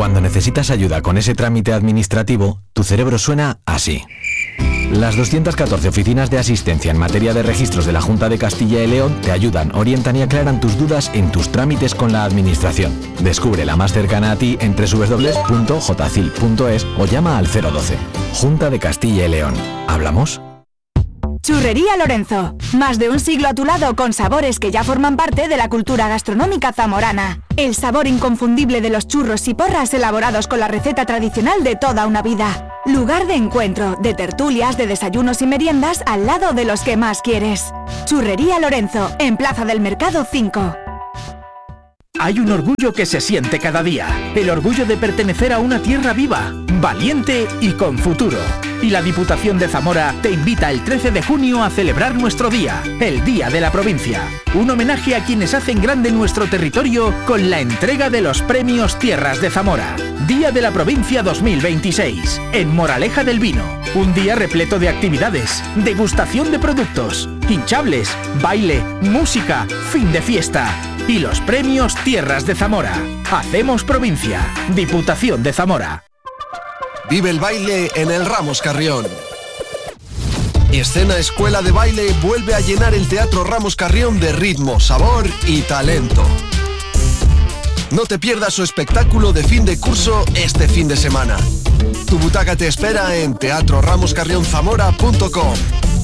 Cuando necesitas ayuda con ese trámite administrativo, tu cerebro suena así. Las 214 oficinas de asistencia en materia de registros de la Junta de Castilla y León te ayudan, orientan y aclaran tus dudas en tus trámites con la administración. Descubre la más cercana a ti en www.jcil.es o llama al 012. Junta de Castilla y León. ¿Hablamos? Churrería Lorenzo. Más de un siglo a tu lado con sabores que ya forman parte de la cultura gastronómica zamorana. El sabor inconfundible de los churros y porras elaborados con la receta tradicional de toda una vida. Lugar de encuentro, de tertulias, de desayunos y meriendas al lado de los que más quieres. Churrería Lorenzo, en Plaza del Mercado 5. Hay un orgullo que se siente cada día. El orgullo de pertenecer a una tierra viva, valiente y con futuro. Y la Diputación de Zamora te invita el 13 de junio a celebrar nuestro día, el Día de la Provincia. Un homenaje a quienes hacen grande nuestro territorio con la entrega de los premios Tierras de Zamora. Día de la Provincia 2026, en Moraleja del Vino. Un día repleto de actividades, degustación de productos, hinchables, baile, música, fin de fiesta. Y los premios Tierras de Zamora. Hacemos provincia. Diputación de Zamora. Vive el baile en el Ramos Carrión. Escena Escuela de Baile vuelve a llenar el Teatro Ramos Carrión de ritmo, sabor y talento. No te pierdas su espectáculo de fin de curso este fin de semana. Tu butaca te espera en teatroramoscarrionzamora.com.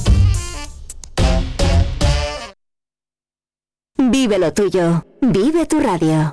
Vive lo tuyo. Vive tu radio.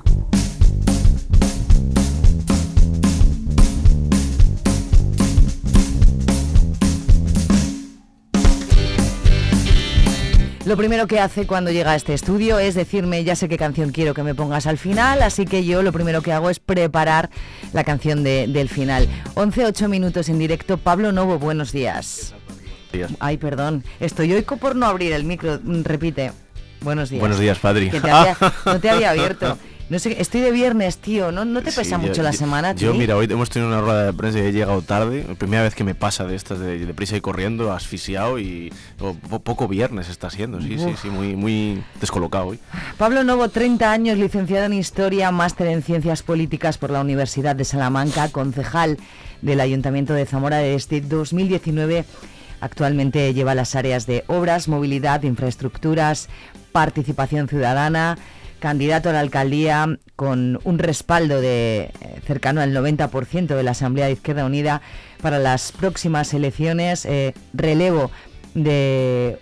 Lo primero que hace cuando llega a este estudio es decirme, ya sé qué canción quiero que me pongas al final, así que yo lo primero que hago es preparar la canción del final. 11:08 minutos en directo. Pablo Novo, buenos días. Ay, perdón, estoy hoy por no abrir el micro, repite. Buenos días. Buenos días, Padri. Que no te había abierto. No sé, estoy de viernes, tío. ¿No te pesa mucho la semana, tío? Yo, mira, hoy hemos tenido una rueda de prensa y he llegado tarde. La primera vez que me pasa de estas de prisa y corriendo, asfixiado y poco viernes está siendo. Sí, muy descolocado hoy. Pablo Novo, 30 años, licenciado en Historia, máster en Ciencias Políticas por la Universidad de Salamanca, concejal del Ayuntamiento de Zamora desde 2019. Actualmente lleva las áreas de Obras, Movilidad, Infraestructuras, Participación Ciudadana, candidato a la alcaldía con un respaldo de cercano al 90% de la Asamblea de Izquierda Unida para las próximas elecciones, relevo de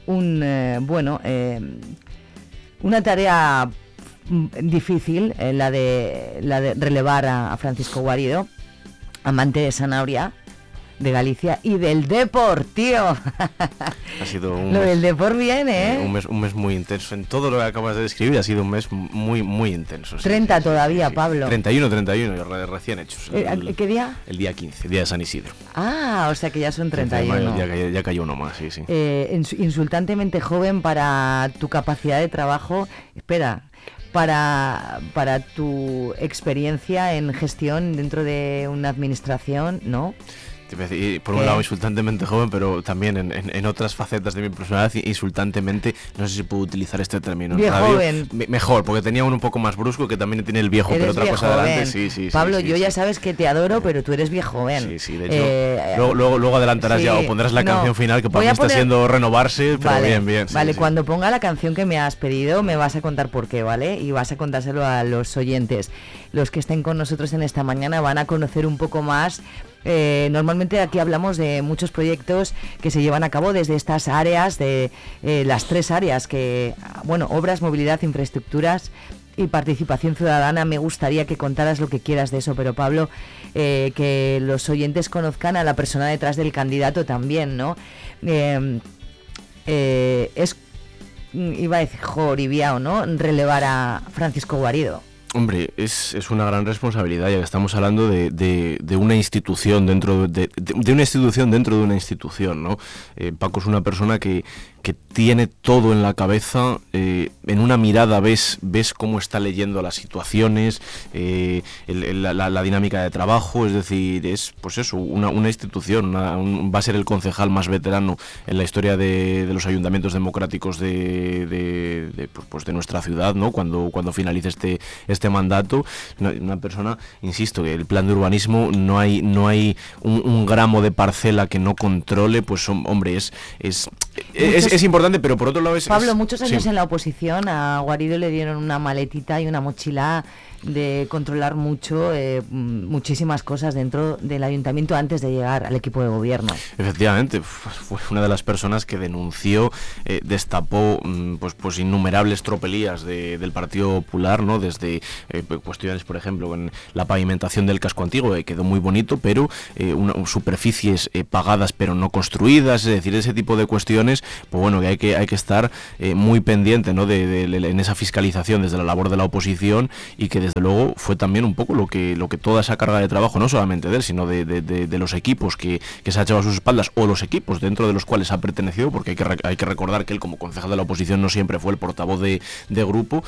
una tarea difícil, la de relevar a Francisco Guarido, amante de Sanabria, de Galicia y del Depor, tío. Ha sido lo del Depor viene, ¿eh? Un mes muy intenso. En todo lo que acabas de describir ha sido un mes muy, muy intenso. 30 todavía, sí. Pablo. 31, recién hechos. ¿Qué día? El día 15, día de San Isidro. Ah, o sea que ya son 31. Ya cayó uno más, sí. Insultantemente joven para tu capacidad de trabajo. Espera. Para tu experiencia en gestión dentro de una administración, ¿no? Por un lado insultantemente joven, pero también en otras facetas de mi personalidad insultantemente, no sé si puedo utilizar este término. Joven. Mejor, porque tenía uno un poco más brusco que también tiene el viejo, pero otra cosa adelante. Sí. Pablo, yo ya sabes que te adoro, pero tú eres viejo joven. Sí, de hecho, luego adelantarás ya o pondrás la canción final, que para mí está siendo renovarse, pero bien. Vale, cuando ponga la canción que me has pedido, me vas a contar por qué, ¿vale? Y vas a contárselo a los oyentes. Los que estén con nosotros en esta mañana van a conocer un poco más. Normalmente aquí hablamos de muchos proyectos que se llevan a cabo desde estas áreas, de las tres áreas que, obras, movilidad, infraestructuras y participación ciudadana. Me gustaría que contaras lo que quieras de eso, pero Pablo, que los oyentes conozcan a la persona detrás del candidato también, ¿no? Iba a decir joribiao, ¿no? Relevar a Francisco Guarido. Hombre, es una gran responsabilidad, ya que estamos hablando de una institución dentro de una institución dentro de una institución, ¿no? Paco es una persona que tiene todo en la cabeza, en una mirada ves cómo está leyendo las situaciones, la dinámica de trabajo, es decir, es pues eso, una institución, va a ser el concejal más veterano en la historia de los ayuntamientos democráticos de nuestra ciudad, ¿no? Cuando finalice este este mandato, una persona, insisto, que el plan de urbanismo no hay un gramo de parcela que no controle, pues hombre, es importante, pero por otro lado Pablo, muchos años en la oposición a Guarido le dieron una maletita y una mochila de controlar muchísimas cosas dentro del ayuntamiento antes de llegar al equipo de gobierno. Efectivamente, fue una de las personas que denunció, destapó pues innumerables tropelías del Partido Popular, ¿no? Desde cuestiones, por ejemplo, en la pavimentación del casco antiguo, que quedó muy bonito, pero superficies pagadas pero no construidas, es decir, ese tipo de cuestiones, pues bueno, que hay que estar muy pendiente, ¿no? En esa fiscalización desde la labor de la oposición, y que desde luego fue también un poco lo que toda esa carga de trabajo, no solamente de él, sino de los equipos que se ha echado a sus espaldas, o los equipos dentro de los cuales ha pertenecido, porque hay que recordar que él, como concejal de la oposición, no siempre fue el portavoz de grupo,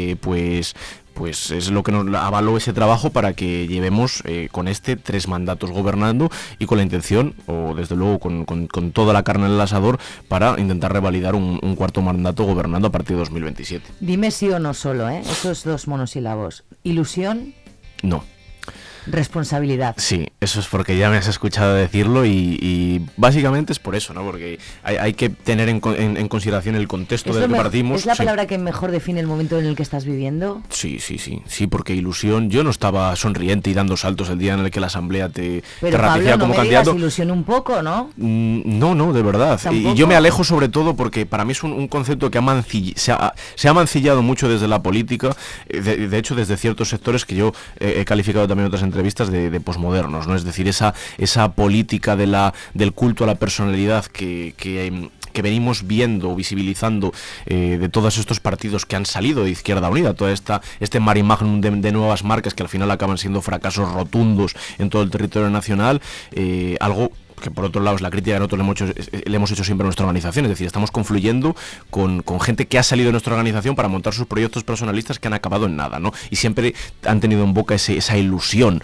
pues es lo que nos avaló ese trabajo para que llevemos con 3 mandatos gobernando, y con la intención, o desde luego con toda la carne en el asador, para intentar revalidar un cuarto mandato gobernando a partir de 2027. Dime sí o no solo, esos 2 monosílabos. ¿Ilusión? No. Responsabilidad. Sí, eso es porque ya me has escuchado decirlo, y básicamente es por eso, ¿no? Porque hay que tener en consideración el contexto del que partimos. ¿Es la palabra que mejor define el momento en el que estás viviendo? Sí, porque ilusión, yo no estaba sonriente y dando saltos el día en el que la asamblea te ratifica como candidato. Pero ilusión un poco, ¿no? No, de verdad. Y yo me alejo sobre todo porque para mí es un concepto que se ha mancillado mucho desde la política, de hecho desde ciertos sectores que yo he calificado también en otras entrevistas de posmodernos, ¿no? Es decir, esa política del culto a la personalidad que venimos viendo o visibilizando de todos estos partidos que han salido de Izquierda Unida, toda este mare magnum de nuevas marcas que al final acaban siendo fracasos rotundos en todo el territorio nacional, algo que por otro lado es la crítica que nosotros le hemos hecho siempre a nuestra organización, es decir, estamos confluyendo con gente que ha salido de nuestra organización para montar sus proyectos personalistas que han acabado en nada, ¿no? Y siempre han tenido en boca esa ilusión.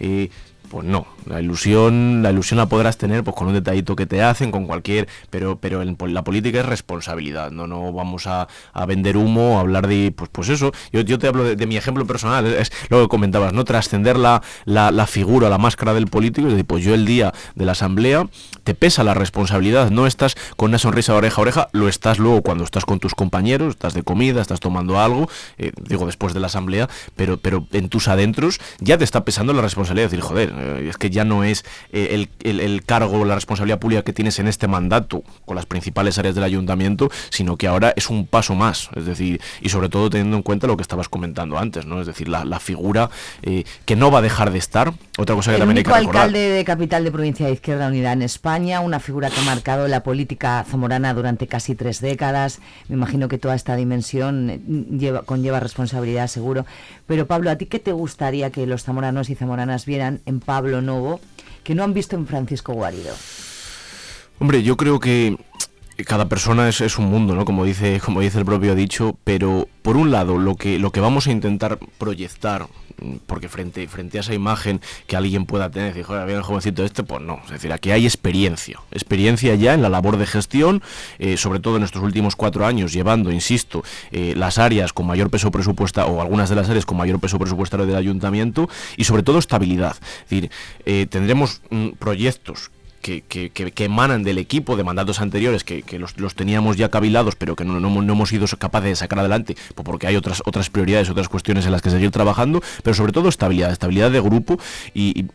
Pues no, la ilusión la podrás tener pues con un detallito que te hacen, con cualquier, pero la política es responsabilidad, no vamos a vender humo, a hablar de pues eso. Yo te hablo de mi ejemplo personal, es lo que comentabas, ¿no? Trascender la figura, la máscara del político, es decir, pues yo el día de la asamblea te pesa la responsabilidad, no estás con una sonrisa de oreja a oreja, lo estás luego cuando estás con tus compañeros, estás de comida, estás tomando algo, digo después de la asamblea, pero en tus adentros ya te está pesando la responsabilidad de decir, joder, es que ya no es el cargo, la responsabilidad pública que tienes en este mandato con las principales áreas del ayuntamiento, sino que ahora es un paso más, es decir, y sobre todo teniendo en cuenta lo que estabas comentando antes, ¿no? Es decir, la figura que no va a dejar de estar. Otra cosa que también hay que recordar. El único alcalde de capital de provincia de Izquierda Unida en España, una figura que ha marcado la política zamorana durante casi 3 décadas. Me imagino que toda esta dimensión conlleva responsabilidad, seguro. Pero Pablo, ¿a ti qué te gustaría que los zamoranos y zamoranas vieran en Pablo Novo que no han visto en Francisco Guarido? Hombre, yo creo que cada persona es un mundo, ¿no? Como dice el propio dicho, pero por un lado lo que vamos a intentar proyectar, porque frente a esa imagen que alguien pueda tener, decir, joder, había un jovencito pues no, es decir, aquí hay experiencia ya en la labor de gestión, sobre todo en estos últimos 4 años, llevando, insisto, las áreas con mayor peso presupuestario, o algunas de las áreas con mayor peso presupuestario del ayuntamiento, y sobre todo estabilidad. Es decir, tendremos proyectos que emanan del equipo de mandatos anteriores que los teníamos ya cavilados, pero que no hemos sido capaces de sacar adelante, pues porque hay otras prioridades, otras cuestiones en las que seguir trabajando, pero sobre todo estabilidad de grupo y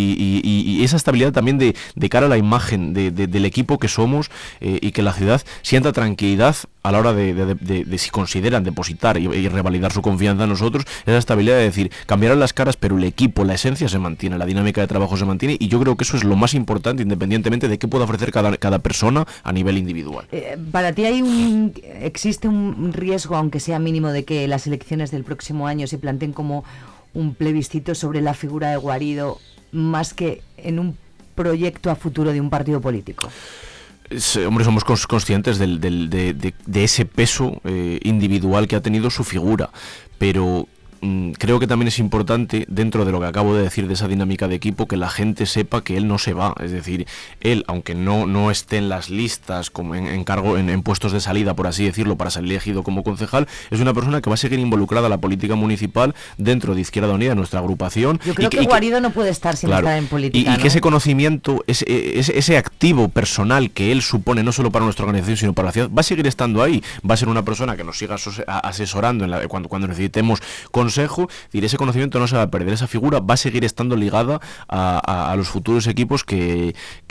esa estabilidad también de cara a la imagen del equipo que somos, y que la ciudad sienta tranquilidad a la hora de si consideran depositar y revalidar su confianza en nosotros, esa estabilidad de decir, cambiarán las caras, pero el equipo, la esencia se mantiene, la dinámica de trabajo se mantiene, y yo creo que eso es lo más importante, independientemente de qué pueda ofrecer cada persona a nivel individual. Para ti existe un riesgo, aunque sea mínimo, de que las elecciones del próximo año se planteen como un plebiscito sobre la figura de Guarido, más que en un proyecto a futuro de un partido político? Hombre, somos conscientes de ese peso individual que ha tenido su figura, pero creo que también es importante, dentro de lo que acabo de decir de esa dinámica de equipo, que la gente sepa que él no se va. Es decir, él, aunque no esté en las listas como en puestos de salida, por así decirlo, para ser elegido como concejal, es una persona que va a seguir involucrada en la política municipal dentro de Izquierda Unida, nuestra agrupación. Yo creo que Guarido no puede estar sin estar en política. Y que ese conocimiento, ese activo personal que él supone, no solo para nuestra organización, sino para la ciudad, va a seguir estando ahí. Va a ser una persona que nos siga asesorando cuando necesitemos consejo. Y ese conocimiento no se va a perder. Esa figura va a seguir estando ligada a los futuros equipos que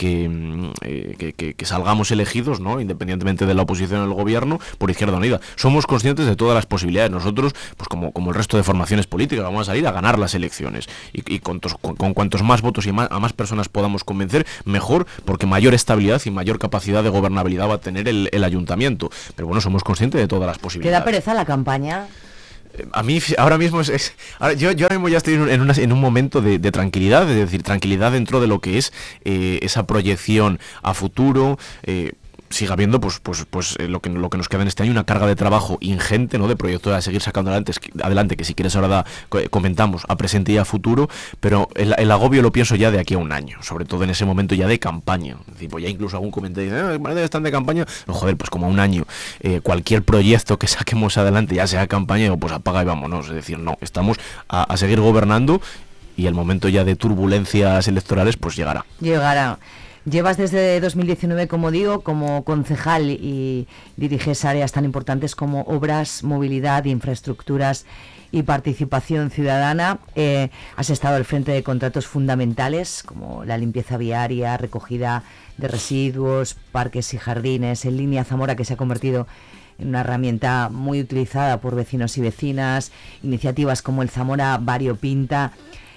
salgamos elegidos, ¿no? Independientemente de la oposición al gobierno, por Izquierda Unida. Somos conscientes de todas las posibilidades. Nosotros, pues como el resto de formaciones políticas, vamos a salir a ganar las elecciones. Y con cuantos más votos y a más personas podamos convencer, mejor, porque mayor estabilidad y mayor capacidad de gobernabilidad va a tener el ayuntamiento. Pero bueno, somos conscientes de todas las posibilidades. ¿Queda pereza la campaña? A mí ahora mismo yo ahora mismo ya estoy en un momento de tranquilidad, es decir, tranquilidad dentro de lo que es esa proyección a futuro. Siga habiendo pues lo que nos queda en este año, una carga de trabajo ingente, ¿no? De proyectos a seguir sacando adelante, que si quieres ahora comentamos a presente y a futuro, pero el agobio lo pienso ya de aquí a un año, sobre todo en ese momento ya de campaña. Es decir, pues ya incluso algún comentario dice, están de campaña, no, joder, pues como a un año, cualquier proyecto que saquemos adelante, ya sea campaña, pues apaga y vámonos. Es decir, no, estamos a seguir gobernando, y el momento ya de turbulencias electorales pues llegará. Llevas desde 2019, como digo, como concejal y diriges áreas tan importantes como obras, movilidad, infraestructuras y participación ciudadana. Has estado al frente de contratos fundamentales como la limpieza viaria, recogida de residuos, parques y jardines, en Línea Zamora, que se ha convertido en una herramienta muy utilizada por vecinos y vecinas, iniciativas como el Zamora Variopinta.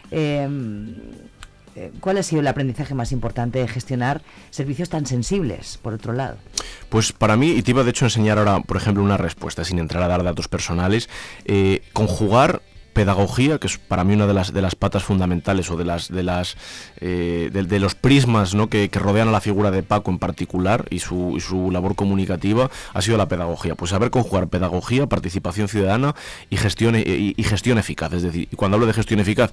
¿Cuál ha sido el aprendizaje más importante de gestionar servicios tan sensibles, por otro lado? Pues para mí, y te iba de hecho a enseñar ahora, por ejemplo, una respuesta, sin entrar a dar datos personales, conjugar pedagogía, que es para mí una de las patas fundamentales, o de los prismas, ¿no? que rodean a la figura de Paco en particular, y su labor comunicativa, ha sido la pedagogía. Pues saber conjugar pedagogía, participación ciudadana y gestión eficaz. Es decir, y cuando hablo de gestión eficaz,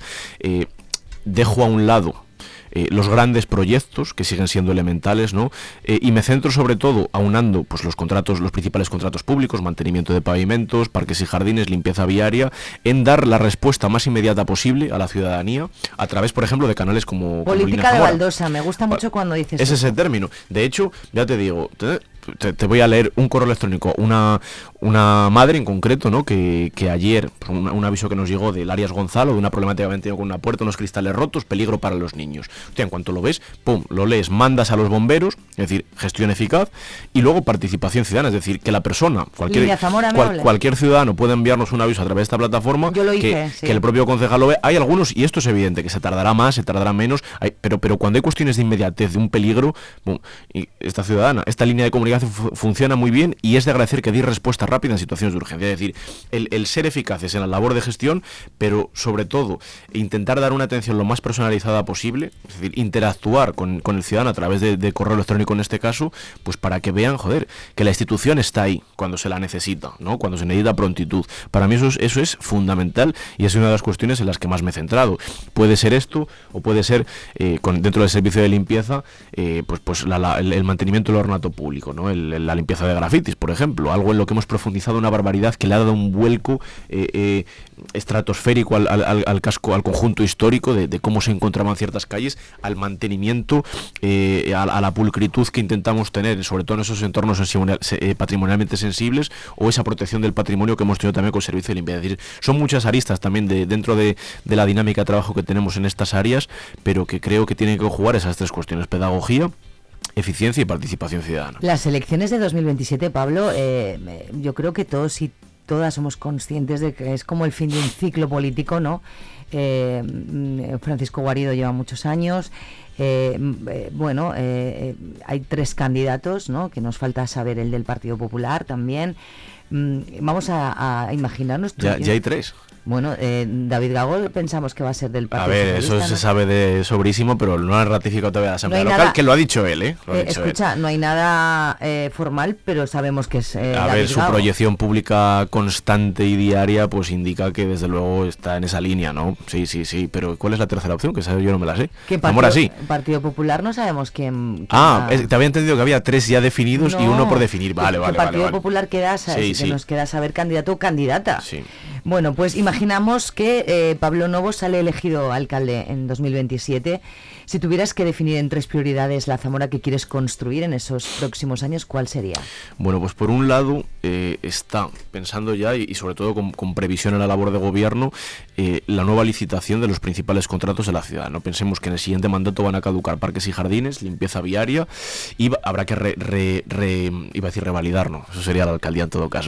dejo a un lado los grandes proyectos que siguen siendo elementales, ¿no? Y me centro sobre todo aunando pues los principales contratos públicos, mantenimiento de pavimentos, parques y jardines, limpieza viaria, en dar la respuesta más inmediata posible a la ciudadanía a través, por ejemplo, de canales como política de baldosa. Me gusta mucho cuando dices es ese término. De hecho, ya te digo, te voy a leer un correo electrónico, una madre en concreto, ¿no? que ayer, un aviso que nos llegó del Arias Gonzalo, de una problemática que han tenido con una puerta, unos cristales rotos, peligro para los niños. Hostia, en cuanto lo ves, pum, lo lees, mandas a los bomberos, es decir, gestión eficaz, y luego participación ciudadana, es decir, que la persona, cualquier ciudadano puede enviarnos un aviso a través de esta plataforma. Yo lo hice, que el propio concejal lo ve. Hay algunos, y esto es evidente, que se tardará más, se tardará menos, pero cuando hay cuestiones de inmediatez, de un peligro, pum, y esta línea de comunicación funciona muy bien, y es de agradecer que dé respuesta rápida en situaciones de urgencia. Es decir, el ser eficaces en la labor de gestión, pero sobre todo intentar dar una atención lo más personalizada posible, es decir, interactuar con el ciudadano a través de correo electrónico en este caso, pues para que vean, joder, que la institución está ahí cuando se la necesita, ¿no? Cuando se necesita prontitud. Para mí eso es fundamental, y es una de las cuestiones en las que más me he centrado. Puede ser esto, o puede ser dentro del servicio de limpieza, pues el mantenimiento del ornato público, ¿no? La limpieza de grafitis, por ejemplo, algo en lo que hemos profundizado una barbaridad, que le ha dado un vuelco estratosférico al casco, al conjunto histórico, de cómo se encontraban ciertas calles, al mantenimiento, a la pulcritud que intentamos tener, sobre todo en esos entornos patrimonialmente sensibles, o esa protección del patrimonio que hemos tenido también con el servicio de limpieza. Es decir, son muchas aristas también dentro de la dinámica de trabajo que tenemos en estas áreas, pero que creo que tienen que jugar esas tres cuestiones: pedagogía, eficiencia y participación ciudadana. Las elecciones de 2027, Pablo, yo creo que todos y todas somos conscientes de que es como el fin de un ciclo político, ¿no? Francisco Guarido lleva muchos años. Hay 3 candidatos, ¿no? Que nos falta saber el del Partido Popular también. Vamos a imaginarnos... Ya hay 3. Bueno, David Gago pensamos que va a ser del Partido Socialista. A ver, Socialista, eso ¿no? se sabe de sobrísimo, pero no ha ratificado todavía la Asamblea Local, nada, que lo ha dicho él, ¿eh? Escucha, no hay nada formal, pero sabemos que es A David ver, su Gago. proyección pública constante y diaria pues indica que desde luego está en esa línea, ¿no? Sí, pero ¿cuál es la tercera opción? Que esa yo no me la sé. ¿Qué Zamora sí. Partido Popular no sabemos quién te había entendido que había 3 ya definidos y uno por definir. Vale. Partido Popular queda, nos queda saber candidato o candidata. Sí. Bueno, pues imaginamos que Pablo Novo sale elegido alcalde en 2027. Si tuvieras que definir en 3 prioridades la Zamora que quieres construir en esos próximos años, ¿cuál sería? Bueno, pues por un lado está pensando ya y sobre todo con previsión en la labor de gobierno la nueva licitación de los principales contratos de la ciudad. No pensemos que en el siguiente mandato van a caducar parques y jardines, limpieza viaria y habrá que revalidar, ¿no? Eso sería la alcaldía en todo caso.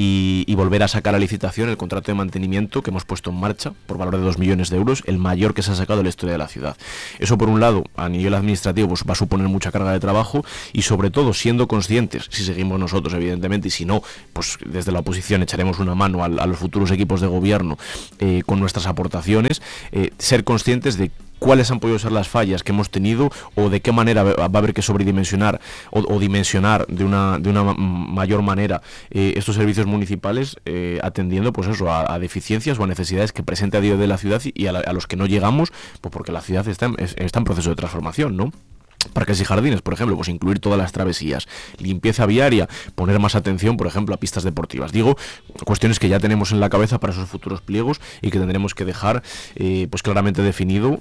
Y volver a sacar a licitación el contrato de mantenimiento que hemos puesto en marcha por valor de 2 millones de euros, el mayor que se ha sacado en la historia de la ciudad. Eso por un lado, a nivel administrativo, pues va a suponer mucha carga de trabajo y sobre todo siendo conscientes, si seguimos nosotros evidentemente y si no, pues desde la oposición echaremos una mano a los futuros equipos de gobierno con nuestras aportaciones, ser conscientes de cuáles han podido ser las fallas que hemos tenido o de qué manera va a haber que sobredimensionar o dimensionar de una mayor manera estos servicios municipales atendiendo pues eso a deficiencias o a necesidades que presenta a día de la ciudad y a los que no llegamos pues porque la ciudad está en proceso de transformación, ¿no? Parques y jardines, por ejemplo, pues incluir todas las travesías, limpieza viaria, poner más atención, por ejemplo, a pistas deportivas. Digo, cuestiones que ya tenemos en la cabeza para esos futuros pliegos y que tendremos que dejar pues claramente definido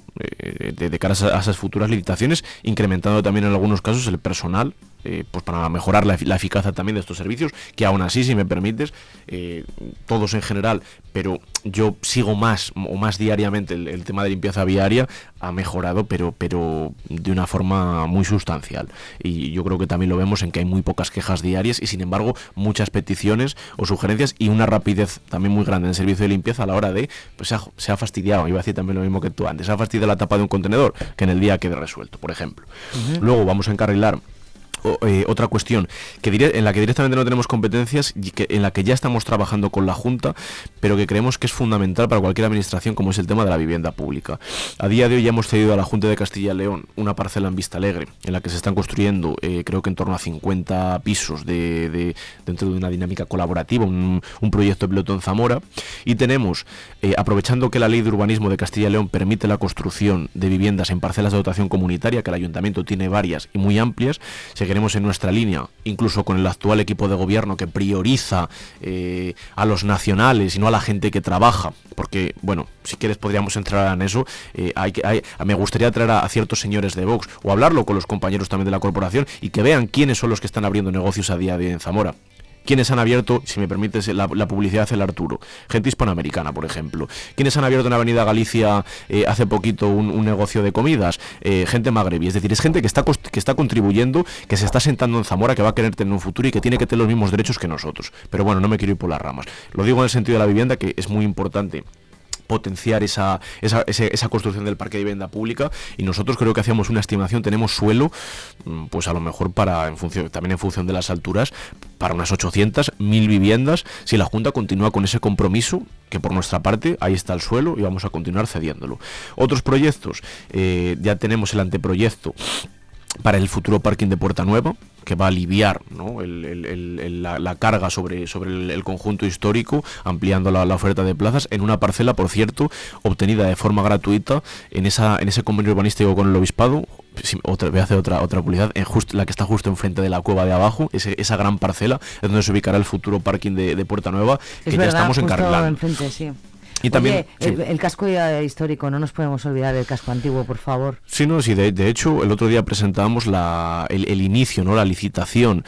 de cara a esas futuras licitaciones, incrementando también en algunos casos el personal, pues para mejorar la eficacia también de estos servicios, que aún así, si me permites, todos en general, pero yo sigo más diariamente el tema de limpieza viaria, ha mejorado, pero de una forma muy sustancial. Y yo creo que también lo vemos en que hay muy pocas quejas diarias y sin embargo muchas peticiones o sugerencias y una rapidez también muy grande en el servicio de limpieza a la hora de, pues se ha fastidiado, iba a decir también lo mismo que tú antes, se ha fastidiado la tapa de un contenedor, que en el día quede resuelto, por ejemplo. Luego vamos a encarrilar otra cuestión en la que directamente no tenemos competencias y en la que ya estamos trabajando con la Junta, pero que creemos que es fundamental para cualquier administración, como es el tema de la vivienda pública. A día de hoy ya hemos cedido a la Junta de Castilla y León una parcela en Vista Alegre, en la que se están construyendo creo que en torno a 50 pisos dentro de una dinámica colaborativa, un proyecto piloto en Zamora, y tenemos, aprovechando que la Ley de Urbanismo de Castilla y León permite la construcción de viviendas en parcelas de dotación comunitaria, que el Ayuntamiento tiene varias y muy amplias, seguiremos en nuestra línea, incluso con el actual equipo de gobierno que prioriza a los nacionales y no a la gente que trabaja, porque, bueno, si quieres podríamos entrar en eso, me gustaría traer a ciertos señores de Vox o hablarlo con los compañeros también de la corporación y que vean quiénes son los que están abriendo negocios a día de hoy en Zamora. ¿Quiénes han abierto, si me permites, la publicidad del Arturo? Gente hispanoamericana, por ejemplo. ¿Quiénes han abierto en Avenida Galicia hace poquito un negocio de comidas? Gente magrebí. Es decir, es gente que está contribuyendo, que se está sentando en Zamora, que va a querer tener un futuro y que tiene que tener los mismos derechos que nosotros. Pero bueno, no me quiero ir por las ramas. Lo digo en el sentido de la vivienda, que es muy importante potenciar esa construcción del parque de vivienda pública, y nosotros creo que hacíamos una estimación, tenemos suelo, pues a lo mejor también en función de las alturas, para unas 800, 1000 viviendas, si la Junta continúa con ese compromiso, que por nuestra parte ahí está el suelo y vamos a continuar cediéndolo. Otros proyectos, ya tenemos el anteproyecto para el futuro parking de Puerta Nueva, que va a aliviar, ¿no?, la carga sobre el conjunto histórico, ampliando la oferta de plazas en una parcela, por cierto, obtenida de forma gratuita en ese convenio urbanístico con el Obispado. Voy a hacer otra publicidad, la que está justo enfrente de la cueva de abajo, esa gran parcela es donde se ubicará el futuro parking de Puerta Nueva, que ya estamos encarrilando. Enfrente, sí. Y también, oye, el casco histórico, no nos podemos olvidar del casco antiguo, por favor. Sí, de hecho, el otro día presentábamos el inicio, ¿no?, la licitación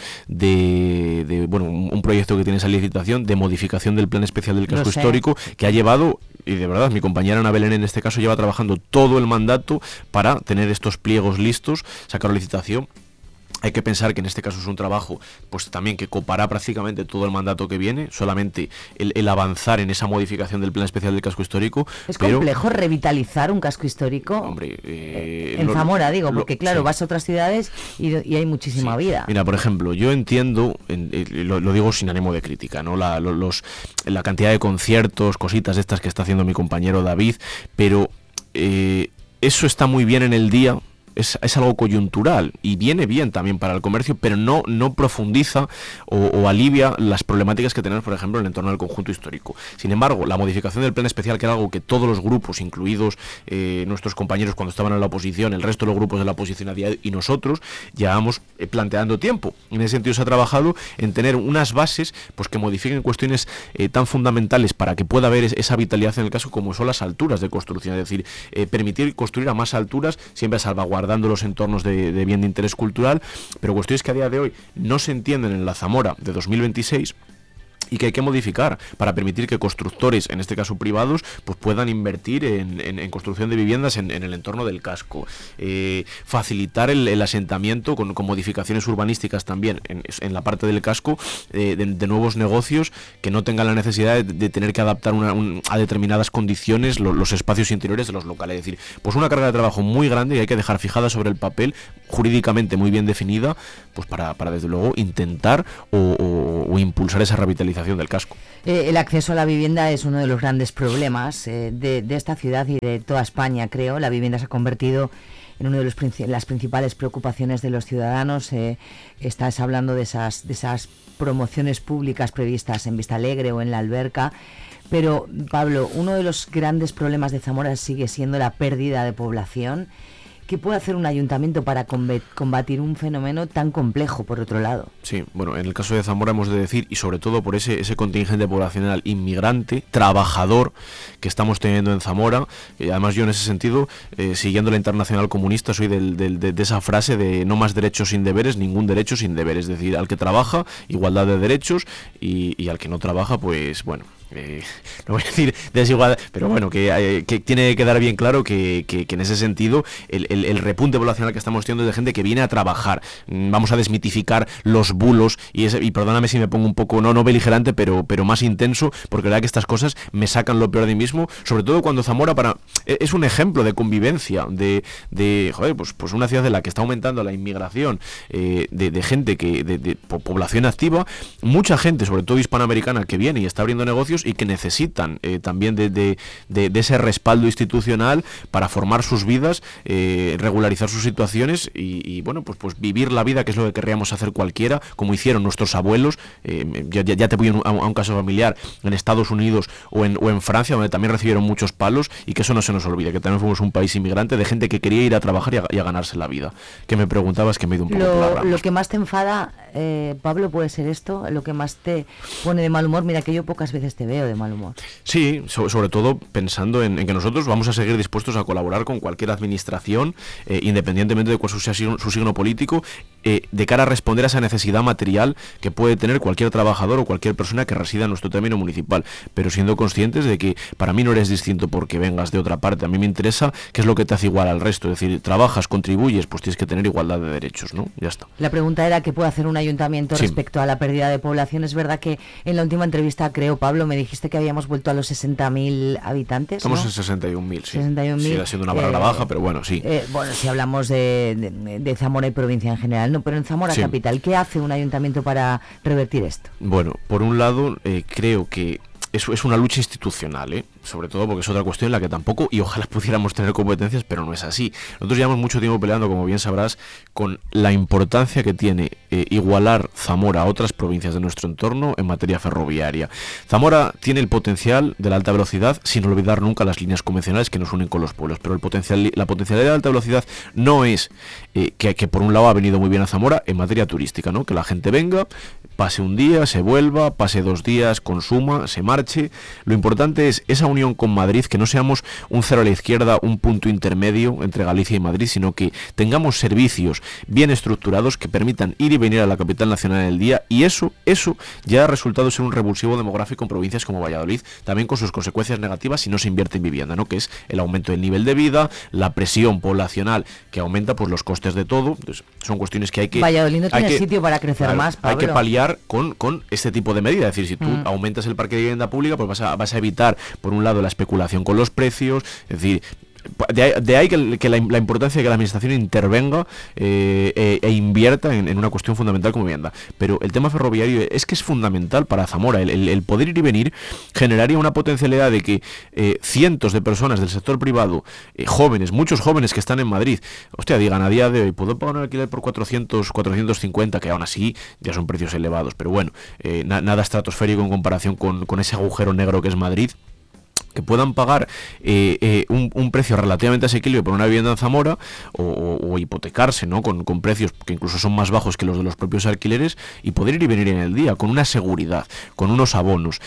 de un proyecto que tiene esa licitación de modificación del plan especial del casco histórico, que ha llevado, y de verdad, mi compañera Ana Belén en este caso lleva trabajando todo el mandato para tener estos pliegos listos, sacar la licitación. Hay que pensar que en este caso es un trabajo pues también que copará prácticamente todo el mandato que viene, solamente el avanzar en esa modificación del plan especial del casco histórico. ¿Es complejo revitalizar un casco histórico? Hombre, en Zamora, digo, porque claro, vas a otras ciudades y hay muchísima vida. Mira, por ejemplo, yo entiendo, lo digo sin ánimo de crítica, ¿no? La cantidad de conciertos, cositas estas que está haciendo mi compañero David, pero eso está muy bien en el día. Es algo coyuntural y viene bien también para el comercio, pero no profundiza o alivia las problemáticas que tenemos, por ejemplo, en el entorno del conjunto histórico. Sin embargo, la modificación del plan especial, que era algo que todos los grupos, incluidos nuestros compañeros cuando estaban en la oposición, el resto de los grupos de la oposición a día y nosotros, llevamos planteando tiempo. En ese sentido se ha trabajado en tener unas bases pues que modifiquen cuestiones tan fundamentales para que pueda haber esa vitalidad en el caso, como son las alturas de construcción, es decir, permitir construir a más alturas, siempre salvaguardando los entornos de bien de interés cultural, pero cuestiones que a día de hoy no se entienden en la Zamora de 2026 y que hay que modificar para permitir que constructores, en este caso privados, pues puedan invertir en construcción de viviendas en el entorno del casco, facilitar el asentamiento con modificaciones urbanísticas también en la parte del casco, de nuevos negocios que no tengan la necesidad de tener que adaptar a determinadas condiciones los espacios interiores de los locales. Es decir, pues una carga de trabajo muy grande y hay que dejar fijada sobre el papel, jurídicamente muy bien definida, pues para desde luego intentar o impulsar esa revitalización del casco. El acceso a la vivienda es uno de los grandes problemas de esta ciudad y de toda España, creo. La vivienda se ha convertido en una de las principales preocupaciones de los ciudadanos. Estás hablando de esas promociones públicas previstas en Vistalegre o en La Alberca. Pero, Pablo, uno de los grandes problemas de Zamora sigue siendo la pérdida de población. ¿Qué puede hacer un ayuntamiento para combatir un fenómeno tan complejo, por otro lado? Sí, bueno, en el caso de Zamora hemos de decir, y sobre todo por ese contingente poblacional inmigrante, trabajador, que estamos teniendo en Zamora, además yo en ese sentido, siguiendo la Internacional Comunista, soy de esa frase de no más derechos sin deberes, ningún derecho sin deberes, es decir, al que trabaja, igualdad de derechos, y al que no trabaja, pues bueno... no voy a decir desigualdad, pero bueno, que tiene que quedar bien claro que en ese sentido el repunte poblacional que estamos teniendo es de gente que viene a trabajar. Vamos a desmitificar los bulos y perdóname si me pongo un poco, no beligerante, pero más intenso, porque la verdad que estas cosas me sacan lo peor de mí mismo, sobre todo cuando Zamora es un ejemplo de convivencia, de pues una ciudad en la que está aumentando la inmigración de gente de población activa, mucha gente, sobre todo hispanoamericana, que viene y está abriendo negocios y que necesitan también de ese respaldo institucional para formar sus vidas, regularizar sus situaciones y bueno, pues vivir la vida, que es lo que querríamos hacer cualquiera, como hicieron nuestros abuelos. Ya te voy a un caso familiar en Estados Unidos o en Francia, donde también recibieron muchos palos, y que eso no se nos olvide, que también fuimos un país inmigrante de gente que quería ir a trabajar y a ganarse la vida. Que me preguntabas, que me he ido un poco por las ramas. Lo que más te enfada, Pablo, puede ser esto, lo que más te pone de mal humor. Mira que yo pocas veces te veo de mal humor. Sí, sobre todo pensando en que nosotros vamos a seguir dispuestos a colaborar con cualquier administración, independientemente de cuál sea su signo político, de cara a responder a esa necesidad material que puede tener cualquier trabajador o cualquier persona que resida en nuestro término municipal, pero siendo conscientes de que para mí no eres distinto porque vengas de otra parte. A mí me interesa qué es lo que te hace igual al resto, es decir, trabajas, contribuyes, pues tienes que tener igualdad de derechos, ¿no? Ya está. La pregunta era qué puede hacer un ayuntamiento respecto a la pérdida de población. Es verdad que en la última entrevista, creo, Pablo, me dijiste que habíamos vuelto a los 60.000 habitantes, Estamos ¿no? en 61.000, sí. 61.000. Sigue siendo una barra baja, pero bueno, sí. Bueno, si hablamos de Zamora y provincia en general, no, pero en Zamora capital, ¿qué hace un ayuntamiento para revertir esto? Bueno, por un lado, creo que eso es una lucha institucional, sobre todo porque es otra cuestión en la que tampoco, y ojalá pudiéramos tener competencias, pero no es así. Nosotros llevamos mucho tiempo peleando, como bien sabrás, con la importancia que tiene igualar Zamora a otras provincias de nuestro entorno en materia ferroviaria. Zamora tiene el potencial de la alta velocidad, sin olvidar nunca las líneas convencionales que nos unen con los pueblos, pero la potencialidad de la alta velocidad no es que por un lado ha venido muy bien a Zamora en materia turística, ¿no? Que la gente venga, pase un día, se vuelva, pase 2 días, consuma, se marche. Lo importante es esa unión con Madrid, que no seamos un cero a la izquierda, un punto intermedio entre Galicia y Madrid, sino que tengamos servicios bien estructurados que permitan ir y venir a la capital nacional en el día, y eso ya ha resultado ser un revulsivo demográfico en provincias como Valladolid, también con sus consecuencias negativas si no se invierte en vivienda, ¿no? Que es el aumento del nivel de vida, la presión poblacional que aumenta pues los costes de todo. Entonces, son cuestiones que hay que... Valladolid no tiene sitio para crecer más, Pablo. Hay que paliar con este tipo de medidas. Es decir, si tú aumentas el parque de vivienda pública, pues vas a evitar, por un lado, la especulación con los precios. Es decir, de ahí que la importancia de que la administración intervenga e invierta en una cuestión fundamental como vivienda. Pero el tema ferroviario es que es fundamental para Zamora. El poder ir y venir generaría una potencialidad de que cientos de personas del sector privado, jóvenes, muchos jóvenes que están en Madrid, digan a día de hoy, ¿puedo pagar un alquiler por 400, 450? Que aún así ya son precios elevados, pero bueno, nada estratosférico en comparación con ese agujero negro que es Madrid. Que puedan pagar un precio relativamente asequible por una vivienda en Zamora, o hipotecarse, ¿no? Con precios que incluso son más bajos que los de los propios alquileres, y poder ir y venir en el día con una seguridad, con unos abonos,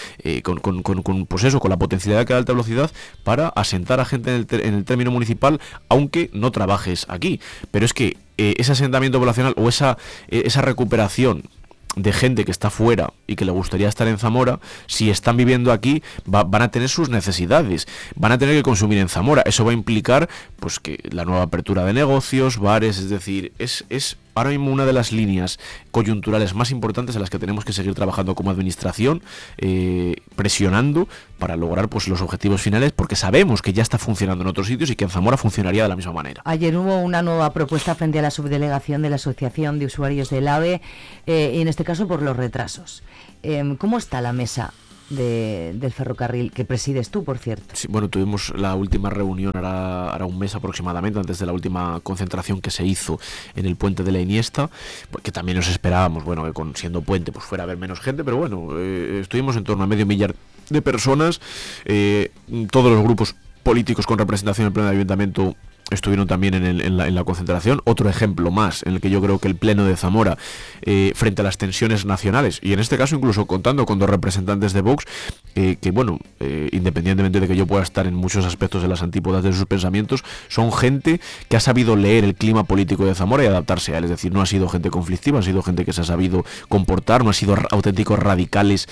con la potencialidad que da alta velocidad para asentar a gente en el término municipal, aunque no trabajes aquí. Pero es que ese asentamiento poblacional o esa recuperación de gente que está fuera y que le gustaría estar en Zamora, si están viviendo aquí, van a tener sus necesidades, van a tener que consumir en Zamora. Eso va a implicar pues que la nueva apertura de negocios, bares, es decir, es ahora mismo una de las líneas coyunturales más importantes en las que tenemos que seguir trabajando como administración, presionando para lograr pues los objetivos finales, porque sabemos que ya está funcionando en otros sitios y que en Zamora funcionaría de la misma manera. Ayer hubo una nueva propuesta frente a la subdelegación de la Asociación de Usuarios del AVE, y en este caso por los retrasos. ¿Cómo está la mesa del ferrocarril, que presides tú, por cierto? Sí, bueno, tuvimos la última reunión hará un mes aproximadamente, antes de la última concentración que se hizo en el puente de la Iniesta, que también nos esperábamos, bueno, que siendo puente pues fuera a haber menos gente, pero bueno, estuvimos en torno a 500.000 de personas, todos los grupos políticos con representación en el pleno de ayuntamiento estuvieron también en la concentración. Otro ejemplo más en el que yo creo que el pleno de Zamora, frente a las tensiones nacionales, y en este caso incluso contando con 2 representantes de Vox, que bueno, independientemente de que yo pueda estar en muchos aspectos de las antípodas de sus pensamientos, son gente que ha sabido leer el clima político de Zamora y adaptarse a él. Es decir, no ha sido gente conflictiva, ha sido gente que se ha sabido comportar, no ha sido auténticos radicales,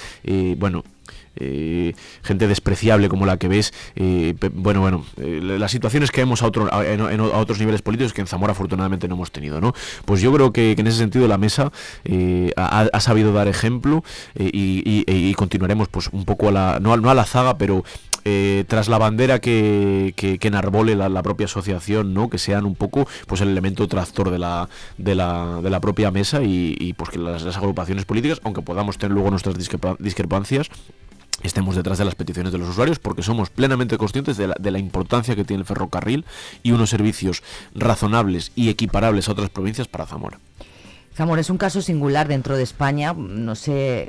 gente despreciable como la que ves. Las situaciones que vemos a otros niveles políticos que en Zamora afortunadamente no hemos tenido, ¿no? Pues yo creo que en ese sentido la mesa ha sabido dar ejemplo, y continuaremos pues un poco no a la zaga, pero tras la bandera que enarbole la propia asociación, ¿no? Que sean un poco pues el elemento tractor de la propia mesa, y pues que las agrupaciones políticas, aunque podamos tener luego nuestras discrepancias, estemos detrás de las peticiones de los usuarios, porque somos plenamente conscientes de la importancia que tiene el ferrocarril y unos servicios razonables y equiparables a otras provincias para Zamora. Zamora es un caso singular dentro de España. No sé,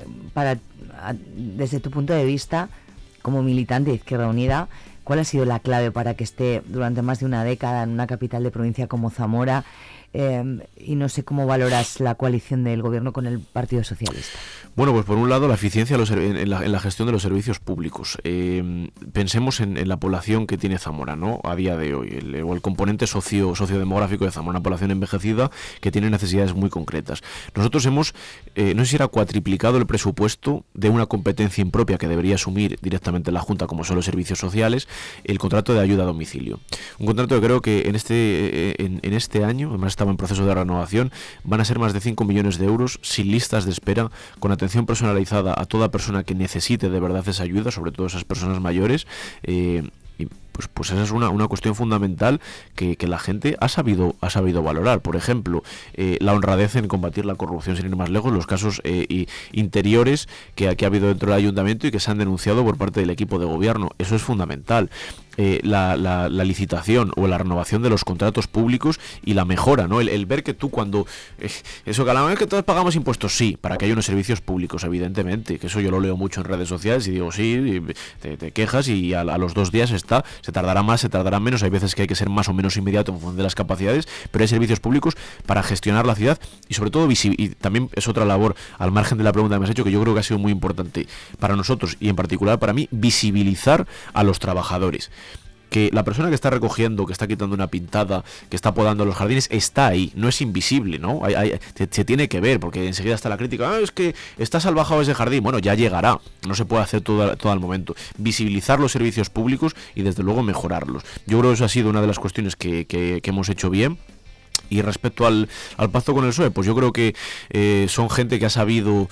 desde tu punto de vista, como militante de Izquierda Unida, ¿cuál ha sido la clave para que esté durante más de una década en una capital de provincia como Zamora? Y no sé cómo valoras la coalición del gobierno con el Partido Socialista. Bueno, pues por un lado la eficiencia en la gestión de los servicios públicos. Pensemos en la población que tiene Zamora, ¿no? A día de hoy, el componente sociodemográfico de Zamora, una población envejecida que tiene necesidades muy concretas. Nosotros hemos, no sé si era cuatriplicado el presupuesto de una competencia impropia que debería asumir directamente la Junta, como son los servicios sociales, el contrato de ayuda a domicilio. Un contrato que creo que en este año, además estaba en proceso de renovación, van a ser más de 5 millones de euros, sin listas de espera, con atención personalizada a toda persona que necesite de verdad esa ayuda, sobre todo esas personas mayores, y pues esa es una cuestión fundamental que la gente ha sabido valorar. Por ejemplo, la honradez en combatir la corrupción, sin ir más lejos, los casos interiores que ha habido dentro del ayuntamiento y que se han denunciado por parte del equipo de gobierno. Eso es fundamental. La licitación o la renovación de los contratos públicos y la mejora, ¿no? El ver que tú cuando... eso que a la vez que todos pagamos impuestos, sí, para que haya unos servicios públicos, evidentemente, que eso yo lo leo mucho en redes sociales y digo, sí, te quejas y a los 2 días está... Es Se tardará más, se tardará menos, hay veces que hay que ser más o menos inmediato en función de las capacidades, pero hay servicios públicos para gestionar la ciudad y sobre todo y también es otra labor, al margen de la pregunta que me has hecho, que yo creo que ha sido muy importante para nosotros y en particular para mí, visibilizar a los trabajadores. Que la persona que está recogiendo, que está quitando una pintada, que está podando los jardines, está ahí, no es invisible, ¿no? Se tiene que ver, porque enseguida está la crítica, es que está salvajado ese jardín. Bueno, ya llegará, no se puede hacer todo al momento. Visibilizar los servicios públicos y desde luego mejorarlos. Yo creo que eso ha sido una de las cuestiones que hemos hecho bien. Y respecto al pacto con el PSOE, pues yo creo que son gente que ha sabido,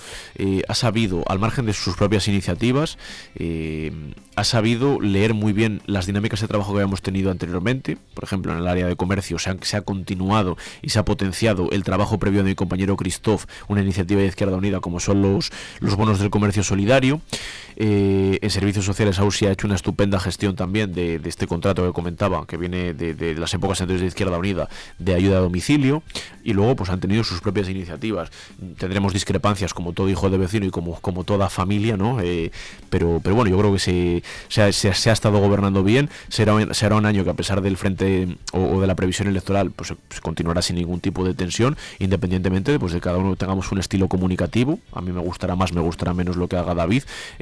al margen de sus propias iniciativas, ha sabido leer muy bien las dinámicas de trabajo que habíamos tenido anteriormente. Por ejemplo, en el área de comercio se ha continuado y se ha potenciado el trabajo previo de mi compañero Christoph, una iniciativa de Izquierda Unida, como son los bonos del comercio solidario. En servicios sociales AUSI ha hecho una estupenda gestión también de este contrato que comentaba, que viene de las épocas anteriores de Izquierda Unida, de ayuda a domicilio, y luego pues han tenido sus propias iniciativas. Tendremos discrepancias como todo hijo de vecino y como toda familia, ¿no? Pero bueno, yo creo que se ha estado gobernando bien. Será un año que, a pesar del frente o de la previsión electoral, pues se continuará sin ningún tipo de tensión, independientemente pues de cada uno tengamos un estilo comunicativo. A mí me gustará más, me gustará menos lo que haga David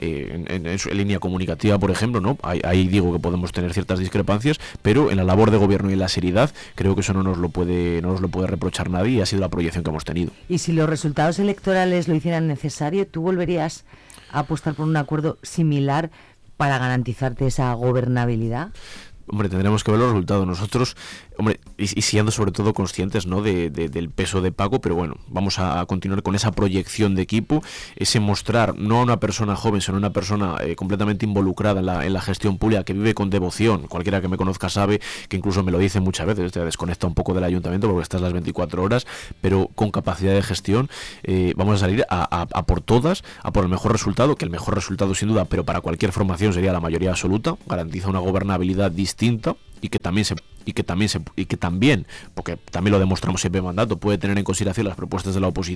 en su línea comunicativa, por ejemplo, ¿no? Ahí digo que podemos tener ciertas discrepancias, pero en la labor de gobierno y en la seriedad creo que eso no nos lo puede reprochar nadie, y ha sido la proyección que hemos tenido. Y si los resultados electorales lo hicieran necesario, ¿tú volverías a apostar por un acuerdo similar para garantizarte esa gobernabilidad? Hombre, tendremos que ver los resultados. Nosotros, hombre, y siendo sobre todo conscientes, ¿no?, del peso de Paco, pero bueno, vamos a continuar con esa proyección de equipo, ese mostrar no a una persona joven, sino a una persona completamente involucrada en la gestión pública, que vive con devoción. Cualquiera que me conozca sabe que incluso me lo dice muchas veces, te desconecta un poco del ayuntamiento porque estás las 24 horas, pero con capacidad de gestión. Vamos a salir a por todas, a por el mejor resultado, que el mejor resultado sin duda, pero para cualquier formación sería la mayoría absoluta, garantiza una gobernabilidad distinta y que también, porque también lo demostramos siempre en mandato, puede tener en consideración las propuestas de la oposición